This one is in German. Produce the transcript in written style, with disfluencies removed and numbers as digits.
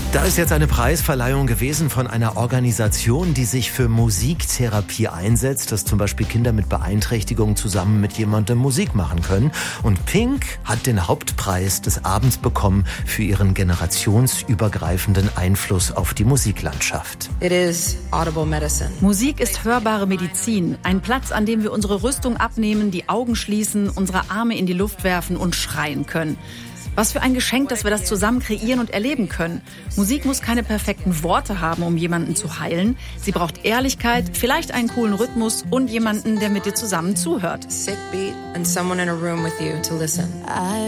Da ist jetzt eine Preisverleihung gewesen von einer Organisation, die sich für Musiktherapie einsetzt, dass zum Beispiel Kinder mit Beeinträchtigungen zusammen mit jemandem Musik machen können. Und Pink hat den Hauptpreis des Abends bekommen für ihren generationsübergreifenden Einfluss auf die Musiklandschaft. It is audible medicine. Musik ist hörbare Medizin. Ein Platz, an dem wir unsere Rüstung abnehmen, die Augen schließen, unsere Arme in die Luft werfen und schreien können. Was für ein Geschenk, dass wir das zusammen kreieren und erleben können. Musik muss keine perfekten Worte haben, um jemanden zu heilen. Sie braucht Ehrlichkeit, vielleicht einen coolen Rhythmus und jemanden, der mit dir zusammen zuhört. Sick beat and someone in a room with you to listen.